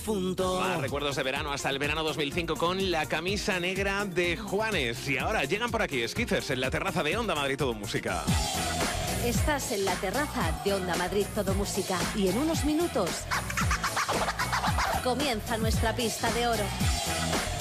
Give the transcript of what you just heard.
difunto. Más recuerdos de verano hasta el verano 2005 con La camisa negra de Juanes. Y ahora llegan por aquí Esquizers en la terraza de Onda Madrid Todo Música. Estás en la terraza de Onda Madrid Todo Música y en unos minutos comienza nuestra pista de oro.